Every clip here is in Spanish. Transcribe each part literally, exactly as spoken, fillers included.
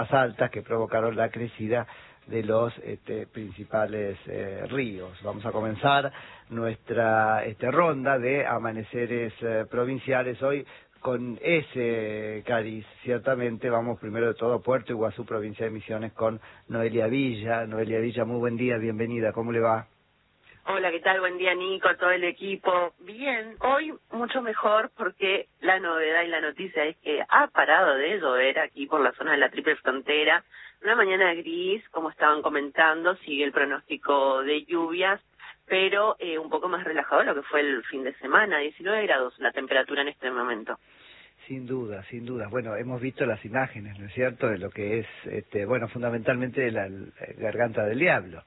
más altas que provocaron la crecida de los este, principales eh, ríos. Vamos a comenzar nuestra este, ronda de amaneceres eh, provinciales hoy con ese cariz. Ciertamente vamos primero de todo a Puerto Iguazú, provincia de Misiones, con Noelia Villa. Noelia Villa, muy buen día, bienvenida, ¿cómo le va? Hola, ¿qué tal? Buen día, Nico, a todo el equipo. Bien, hoy mucho mejor porque la novedad y la noticia es que ha parado de llover aquí por la zona de la Triple Frontera. Una mañana gris, como estaban comentando, sigue el pronóstico de lluvias, pero eh, un poco más relajado de lo que fue el fin de semana, diecinueve grados la temperatura en este momento. Sin duda, sin duda. Bueno, hemos visto las imágenes, ¿no es cierto?, de lo que es, este, bueno, fundamentalmente la, la Garganta del Diablo.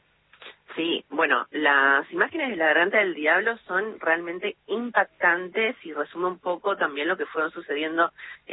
Sí, bueno, las imágenes de la Garganta del Diablo son realmente impactantes y resume un poco también lo que fueron sucediendo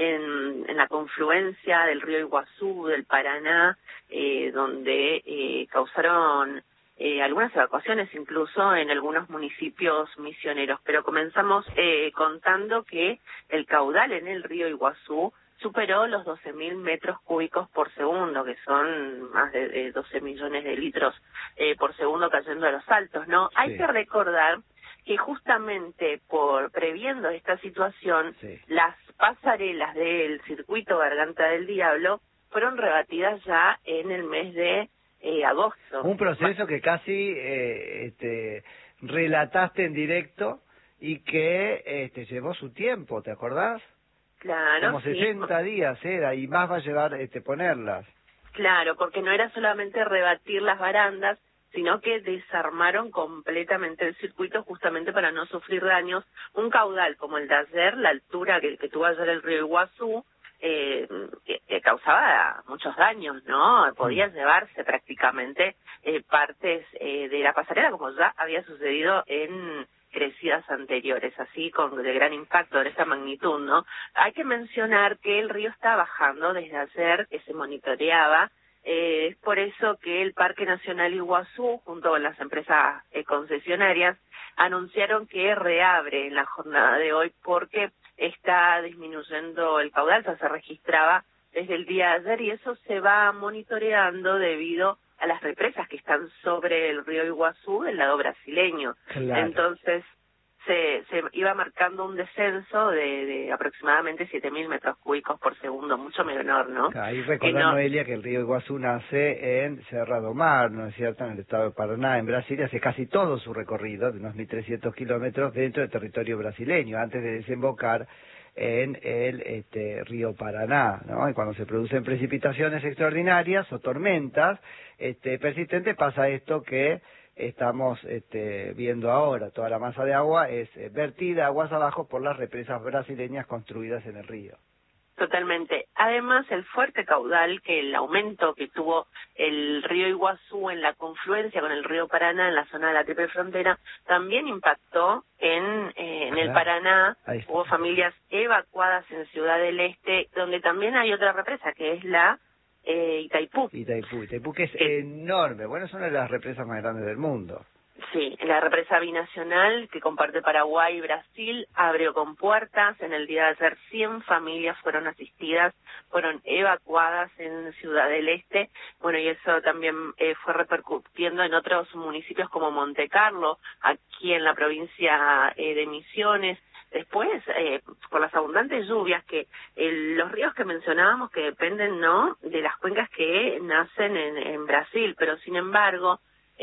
en, en la confluencia del río Iguazú, del Paraná, eh, donde eh, causaron eh, algunas evacuaciones incluso en algunos municipios misioneros. Pero comenzamos eh, contando que el caudal en el río Iguazú superó los doce mil metros cúbicos por segundo, que son más de, de doce millones de litros eh, por segundo cayendo a los altos, ¿no? Sí. Hay que recordar que justamente por previendo esta situación, sí, las pasarelas del circuito Garganta del Diablo fueron rebatidas ya en el mes de eh, agosto. Un proceso que casi eh, este, relataste en directo y que este, llevó su tiempo, ¿te acordás? Claro, como sesenta sí. días era, y más va a llevar este ponerlas. Claro, porque no era solamente rebatir las barandas, sino que desarmaron completamente el circuito justamente para no sufrir daños. Un caudal como el de ayer, la altura que, que tuvo ayer el río Iguazú, eh, que, que causaba muchos daños, ¿no? Podía mm. llevarse prácticamente eh, partes eh, de la pasarela, como ya había sucedido en crecidas anteriores, así con de gran impacto de esta magnitud, ¿no? Hay que mencionar que el río está bajando desde ayer, que se monitoreaba, eh, es por eso que el Parque Nacional Iguazú, junto con las empresas eh, concesionarias, anunciaron que reabre en la jornada de hoy porque está disminuyendo el caudal, ya se registraba desde el día de ayer y eso se va monitoreando debido a las represas que están sobre el río Iguazú del lado brasileño. Claro. Entonces se, se iba marcando un descenso de, de aproximadamente siete mil metros cúbicos por segundo, mucho menor, ¿no? Ahí recordar, no... Noelia, que el río Iguazú nace en Cerrado Mar, ¿no es cierto?, en el estado de Paraná, en Brasil, hace casi todo su recorrido, de unos mil trescientos kilómetros, dentro del territorio brasileño, antes de desembocar en el este, río Paraná, ¿no? Y cuando se producen precipitaciones extraordinarias o tormentas este, persistentes, pasa esto que estamos este, viendo ahora. Toda la masa de agua es eh, vertida aguas abajo por las represas brasileñas construidas en el río. Totalmente. Además, el fuerte caudal, que el aumento que tuvo el río Iguazú en la confluencia con el río Paraná en la zona de la Triple Frontera, también impactó en, eh, en el Paraná. Hubo familias evacuadas en Ciudad del Este, donde también hay otra represa, que es la eh, Itaipú. Itaipú, Itaipú, que es que, enorme. Bueno, es una de las represas más grandes del mundo. Sí, la represa binacional que comparte Paraguay y Brasil abrió con puertas. En el día de ayer cien familias fueron asistidas, fueron evacuadas en Ciudad del Este. Bueno, y eso también eh, fue repercutiendo en otros municipios como Monte Carlo, aquí en la provincia eh, de Misiones. Después, eh, por las abundantes lluvias, que eh, los ríos que mencionábamos que dependen, ¿no?, de las cuencas que nacen en, en Brasil, pero sin embargo,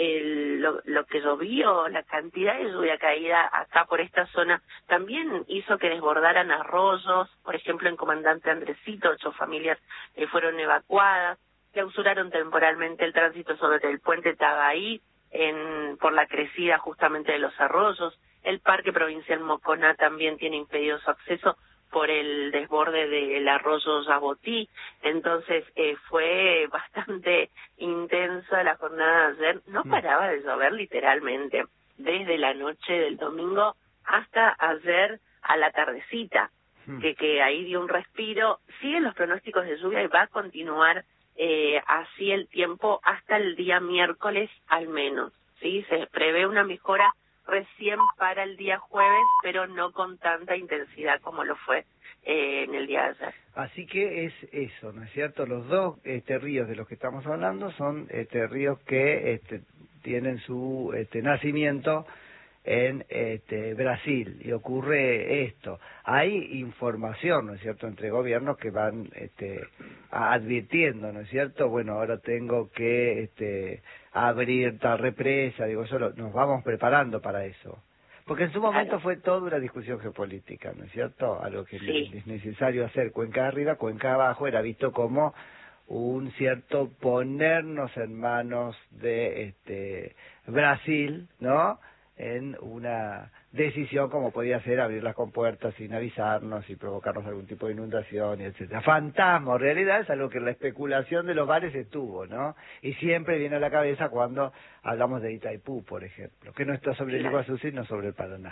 El, lo, lo que llovió, la cantidad de lluvia caída acá por esta zona, también hizo que desbordaran arroyos. Por ejemplo, en Comandante Andresito, ocho familias eh, fueron evacuadas, clausuraron temporalmente el tránsito sobre el puente Tabaí en, por la crecida justamente de los arroyos. El Parque Provincial Moconá también tiene impedido su acceso por el desborde del arroyo Yabotí. Entonces eh, fue bastante intensa la jornada de ayer, no paraba de llover literalmente, desde la noche del domingo hasta ayer a la tardecita, que, que ahí dio un respiro. Siguen los pronósticos de lluvia y va a continuar eh, así el tiempo hasta el día miércoles al menos, ¿sí? Se prevé una mejora recién para el día jueves, pero no con tanta intensidad como lo fue eh, en el día de ayer. Así que es eso, ¿no es cierto? Los dos este, ríos de los que estamos hablando son este, ríos que este, tienen su este, nacimiento en este, Brasil, y ocurre esto. Hay información, ¿no es cierto?, entre gobiernos que van este, advirtiendo, ¿no es cierto? Bueno, ahora tengo que este, abrir tal represa, digo, yo lo, nos vamos preparando para eso. Porque en su momento claro. fue toda una discusión geopolítica, ¿no es cierto? Algo que sí. es necesario hacer. Cuenca arriba, Cuenca abajo, era visto como un cierto ponernos en manos de este Brasil, ¿no?, en una decisión como podía ser abrir las compuertas sin avisarnos y provocarnos algún tipo de inundación, y etcétera. Fantasma, en realidad es algo que en la especulación de los bares estuvo, ¿no? Y siempre viene a la cabeza cuando hablamos de Itaipú, por ejemplo, que no está sobre el Iguazú, sino sobre el Paraná.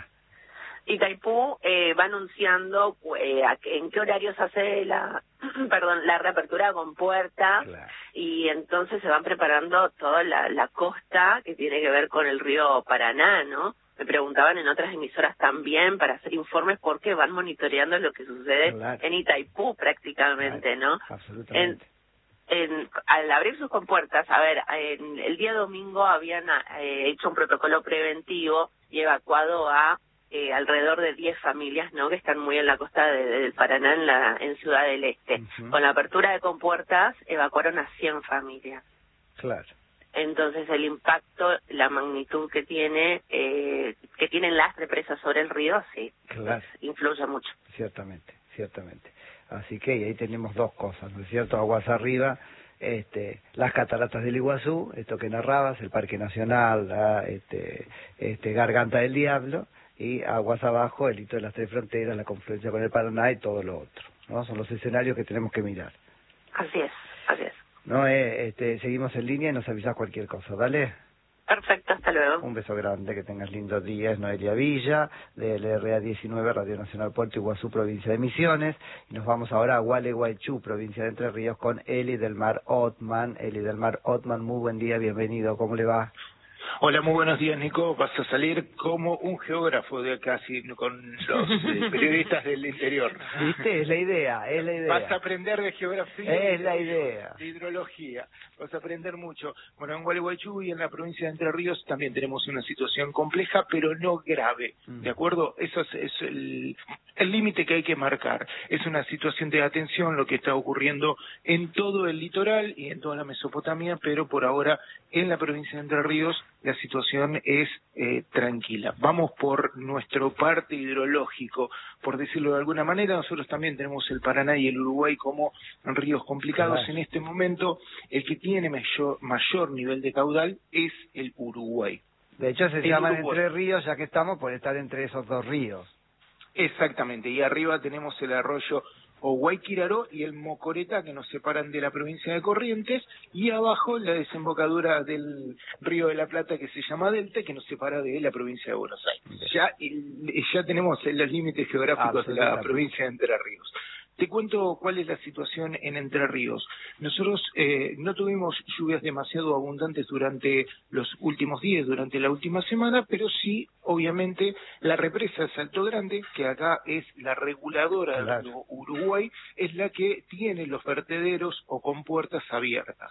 Itaipú eh, va anunciando eh, a que, en qué horarios hace la perdón la reapertura con puertas, claro. Y entonces se van preparando toda la, la costa que tiene que ver con el río Paraná, ¿no? Me preguntaban en otras emisoras también para hacer informes porque van monitoreando lo que sucede claro. en Itaipú prácticamente, claro. ¿no? Absolutamente. En, En, al abrir sus compuertas, a ver, en, el día domingo habían eh, hecho un protocolo preventivo y evacuado a Eh, alrededor de diez familias, ¿no?, que están muy en la costa de, de, del Paraná, en la en Ciudad del Este. Uh-huh. Con la apertura de compuertas evacuaron a cien familias. Claro. Entonces el impacto, la magnitud que tiene eh, que tienen las represas sobre el río, sí, claro. pues, influye mucho. Ciertamente, ciertamente. Así que y ahí tenemos dos cosas, ¿no es cierto? Aguas arriba, este, las cataratas del Iguazú, esto que narrabas, el Parque Nacional, la, este, este, Garganta del Diablo, y aguas abajo, el hito de las tres fronteras, la confluencia con el Paraná y todo lo otro, ¿no? Son los escenarios que tenemos que mirar. Así es, así es. No, eh, este, seguimos en línea y nos avisás cualquier cosa, ¿dale? Perfecto, hasta luego. Un beso grande, que tengas lindos días. Noelia Villa, del R A diecinueve, Radio Nacional Puerto Iguazú, provincia de Misiones. Y nos vamos ahora a Gualeguaychú, provincia de Entre Ríos, con Eli del Mar Otman. Eli del Mar Otman, muy buen día, bienvenido, ¿cómo le va? Hola, muy buenos días, Nico. Vas a salir como un geógrafo de acá, sí, con los eh, periodistas del interior. ¿Viste? Es la idea, es la idea. Vas a aprender de geografía. Es la idea. De hidrología. Vas a aprender mucho. Bueno, en Gualeguaychú y en la provincia de Entre Ríos también tenemos una situación compleja, pero no grave. ¿De acuerdo? Eso es, es el el límite que hay que marcar. Es una situación de atención lo que está ocurriendo en todo el litoral y en toda la Mesopotamia, pero por ahora en la provincia de Entre Ríos la situación es eh, tranquila. Vamos por nuestro parte hidrológico, por decirlo de alguna manera. Nosotros también tenemos el Paraná y el Uruguay como ríos complicados. Claro. En este momento, el que tiene mayor, mayor nivel de caudal es el Uruguay. De hecho, se el llaman Uruguay. Entre ríos, ya que estamos por estar entre esos dos ríos. Exactamente, y arriba tenemos el arroyo Guayquiraró y el Mocoretá, que nos separan de la provincia de Corrientes, y abajo la desembocadura del Río de la Plata, que se llama Delta, que nos separa de la provincia de Buenos Aires. Ya, ya tenemos los límites geográficos de la provincia de Entre Ríos. Te cuento cuál es la situación en Entre Ríos. Nosotros eh, no tuvimos lluvias demasiado abundantes durante los últimos días, durante la última semana, pero sí, obviamente, la represa de Salto Grande, que acá es la reguladora claro. del Uruguay, es la que tiene los vertederos o compuertas abiertas.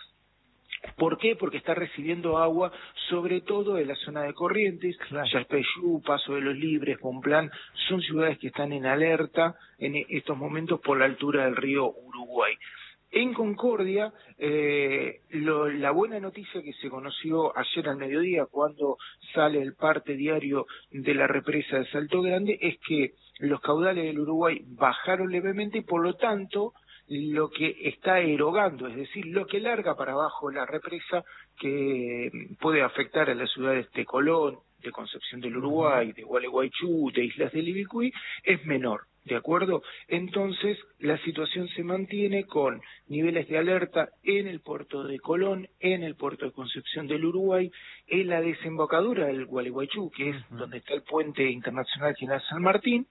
¿Por qué? Porque está recibiendo agua, sobre todo de la zona de Corrientes, claro. Yaxpayú, Paso de los Libres, Bonplan, son ciudades que están en alerta en estos momentos por la altura del río Uruguay. En Concordia, eh, lo, la buena noticia que se conoció ayer al mediodía, cuando sale el parte diario de la represa de Salto Grande, es que los caudales del Uruguay bajaron levemente y por lo tanto lo que está erogando, es decir, lo que larga para abajo la represa, que puede afectar a las ciudades de Colón, de Concepción del Uruguay, de Gualeguaychú, de Islas del Ibicuí, es menor, ¿de acuerdo? Entonces, la situación se mantiene con niveles de alerta en el puerto de Colón, en el puerto de Concepción del Uruguay, en la desembocadura del Gualeguaychú, que es uh-huh. donde está el puente internacional General San Martín,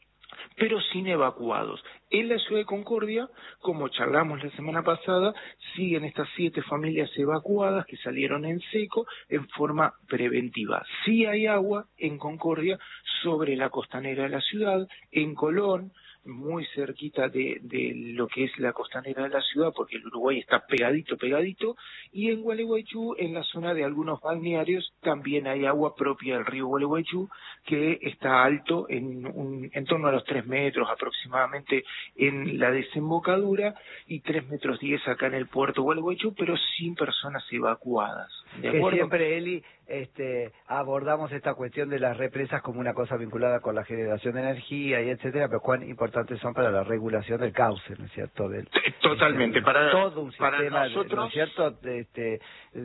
pero sin evacuados. En la ciudad de Concordia, como charlamos la semana pasada, siguen estas siete familias evacuadas que salieron en seco en forma preventiva. Sí hay agua en Concordia sobre la costanera de la ciudad, en Colón, muy cerquita de, de lo que es la costanera de la ciudad, porque el Uruguay está pegadito, pegadito, y en Gualeguaychú, en la zona de algunos balnearios, también hay agua propia del río Gualeguaychú, que está alto, en, un, en torno a los tres metros aproximadamente en la desembocadura, y tres metros diez acá en el puerto Gualeguaychú, pero sin personas evacuadas. ¿De que acuerdo? siempre, Eli, este, abordamos esta cuestión de las represas como una cosa vinculada con la generación de energía y etcétera, pero cuán importantes son para la regulación del cauce, ¿no es cierto? Del, Totalmente. este, para todo un para sistema, nosotros, ¿no es cierto?, de, este,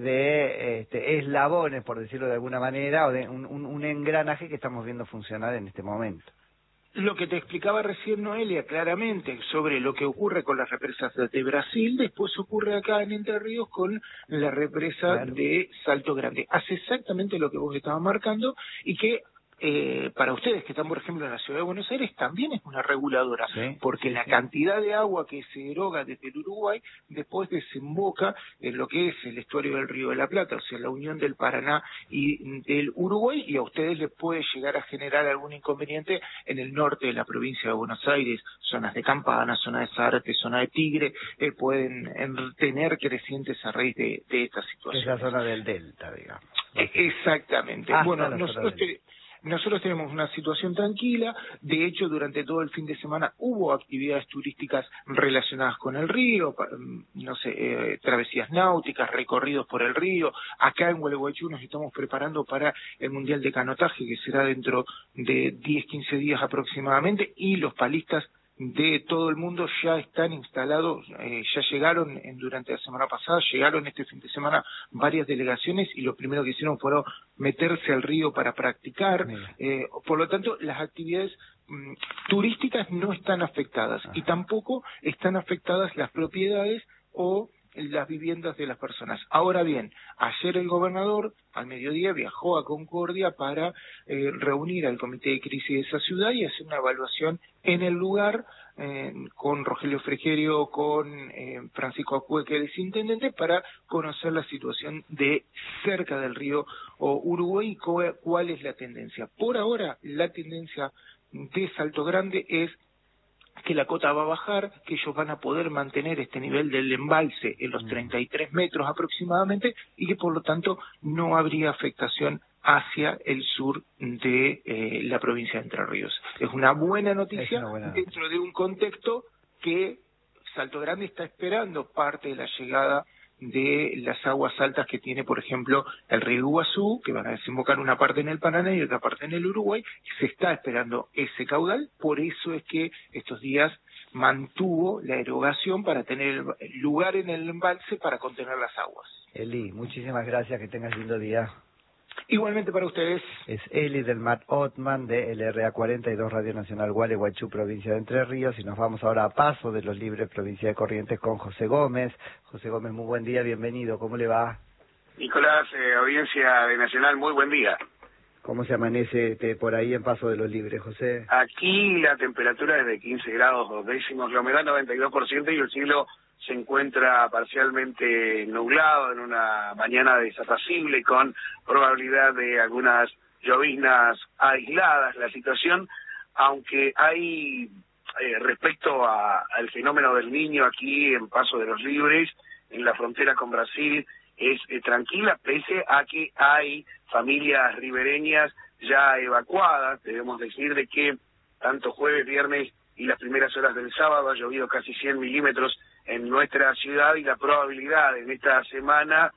de este, eslabones, por decirlo de alguna manera, o de un, un, un engranaje que estamos viendo funcionar en este momento. Lo que te explicaba recién Noelia claramente sobre lo que ocurre con las represas de Brasil, después ocurre acá en Entre Ríos con la represa claro. de Salto Grande. Hace exactamente lo que vos estabas marcando y que eh, para ustedes que están, por ejemplo, en la ciudad de Buenos Aires, también es una reguladora, sí, porque sí, la sí. cantidad de agua que se eroga desde el Uruguay después desemboca en lo que es el estuario del Río de la Plata, o sea, la unión del Paraná y del Uruguay, y a ustedes les puede llegar a generar algún inconveniente en el norte de la provincia de Buenos Aires, zonas de Campana, zona de Zárate, zona de Tigre, eh, pueden en, tener crecientes a raíz de, de esta situación. Es la zona del delta, digamos. Eh, exactamente. Hasta bueno, la nosotros te, Nosotros tenemos una situación tranquila. De hecho, durante todo el fin de semana hubo actividades turísticas relacionadas con el río, no sé, eh, travesías náuticas, recorridos por el río. Acá en Gualeguaychú nos estamos preparando para el Mundial de Canotaje, que será dentro de diez, quince días aproximadamente, y los palistas de todo el mundo ya están instalados, eh, ya llegaron en, durante la semana pasada, llegaron este fin de semana varias delegaciones y lo primero que hicieron fue meterse al río para practicar, eh, por lo tanto las actividades mm, turísticas no están afectadas. Ajá. Y tampoco están afectadas las propiedades o las viviendas de las personas. Ahora bien, ayer el gobernador al mediodía viajó a Concordia para eh, reunir al comité de crisis de esa ciudad y hacer una evaluación en el lugar eh, con Rogelio Frigerio, con eh, Francisco Acue, que es intendente, para conocer la situación de cerca del río Uruguay y cuál es la tendencia. Por ahora, la tendencia de Salto Grande es que la cota va a bajar, que ellos van a poder mantener este nivel del embalse en los treinta y tres metros aproximadamente y que por lo tanto no habría afectación hacia el sur de eh, la provincia de Entre Ríos. Es una buena noticia una buena dentro noticia. de un contexto que Salto Grande está esperando parte de la llegada de las aguas altas que tiene, por ejemplo, el río Iguazú, que van a desembocar una parte en el Paraná y otra parte en el Uruguay. Se está esperando ese caudal, por eso es que estos días mantuvo la erogación para tener lugar en el embalse para contener las aguas. Eli, muchísimas gracias, que tengas lindo día. Igualmente para ustedes. Es Eli del Mar Ottman de L R A cuarenta y dos Radio Nacional Gualeguaychú, provincia de Entre Ríos, y nos vamos ahora a Paso de los Libres, provincia de Corrientes, con José Gómez. José Gómez, muy buen día, bienvenido, ¿cómo le va? Nicolás, eh, audiencia de Nacional, muy buen día. ¿Cómo se amanece este, por ahí en Paso de los Libres, José? Aquí la temperatura es de quince grados dos décimos, la humedad noventa y dos por ciento y el cielo se encuentra parcialmente nublado en una mañana desapacible con probabilidad de algunas lloviznas aisladas. La situación, aunque hay eh, respecto a, al fenómeno del Niño aquí en Paso de los Libres, en la frontera con Brasil, es eh, tranquila, pese a que hay familias ribereñas ya evacuadas. Debemos decir de que tanto jueves, viernes y las primeras horas del sábado ha llovido casi cien milímetros en nuestra ciudad y la probabilidad en esta semana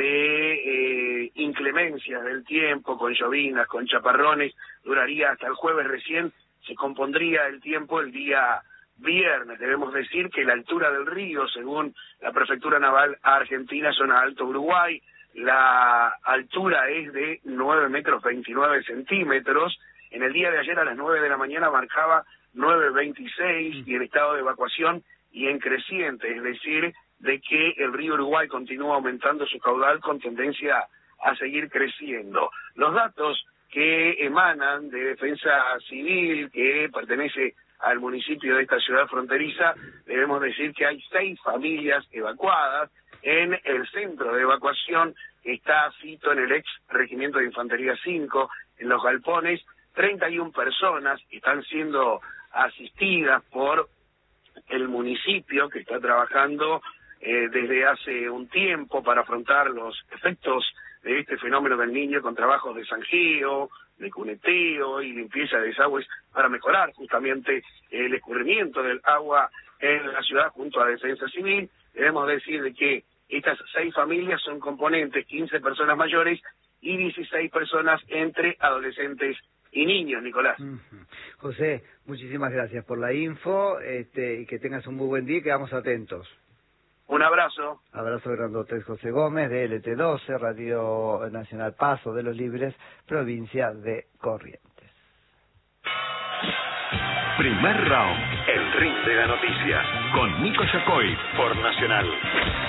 de eh, inclemencias del tiempo, con llovinas, con chaparrones, duraría hasta el jueves recién, se compondría el tiempo el día viernes. Debemos decir que la altura del río, según la Prefectura Naval Argentina, zona Alto Uruguay, la altura es de nueve metros veintinueve centímetros. En el día de ayer a las nueve de la mañana marcaba nueve veintiséis y el estado de evacuación y en creciente, es decir, de que el río Uruguay continúa aumentando su caudal con tendencia a seguir creciendo. Los datos que emanan de Defensa Civil, que pertenece al municipio de esta ciudad fronteriza, debemos decir que hay seis familias evacuadas. En el centro de evacuación está Fito, en el ex Regimiento de Infantería cinco, en los galpones, treinta y una personas están siendo asistidas por el municipio, que está trabajando eh, desde hace un tiempo para afrontar los efectos de este fenómeno del niño, con trabajos de zanjeo, de cuneteo y limpieza de desagües para mejorar justamente el escurrimiento del agua en la ciudad junto a Defensa Civil. Debemos decir de que estas seis familias son componentes, quince personas mayores y dieciséis personas entre adolescentes y niños, Nicolás. Uh-huh. José, muchísimas gracias por la info, este, y que tengas un muy buen día y quedamos atentos. Un abrazo. Abrazo grandote. José Gómez de L T doce, Radio Nacional Paso de los Libres, provincia de Corrientes. Primer round, el ring de la noticia, con Nico Yacoy por Nacional.